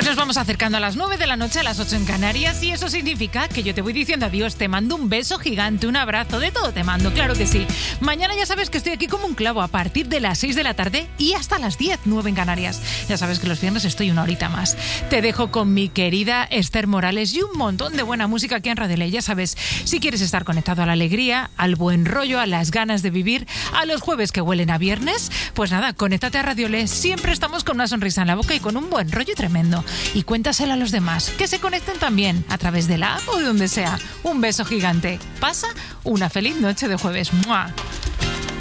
Pues nos vamos acercando a las 9 de la noche, a las 8 en Canarias, y eso significa que yo te voy diciendo adiós, te mando un beso gigante, un abrazo, de todo te mando, claro que sí. Mañana ya sabes que estoy aquí como un clavo a partir de las 6 de la tarde y hasta las 10, 9 en Canarias. Ya sabes que los viernes estoy una horita más. Te dejo con mi querida Esther Morales y un montón de buena música aquí en Radio Ley. Ya sabes, si quieres estar conectado a la alegría, al buen rollo, a las ganas de vivir, a los jueves que huelen a viernes, pues nada, conéctate a Radio Ley. Siempre estamos con una sonrisa en la boca y con un buen rollo tremendo. Y cuéntaselo a los demás, que se conecten también a través de la app o de donde sea. Un beso gigante. Pasa una feliz noche de jueves. ¡Mua!